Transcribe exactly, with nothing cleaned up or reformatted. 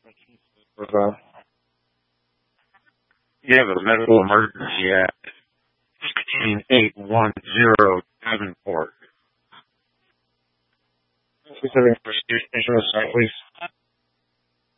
Uh, you have a medical emergency at eight one zero Davenport. Specific for insurance site, please.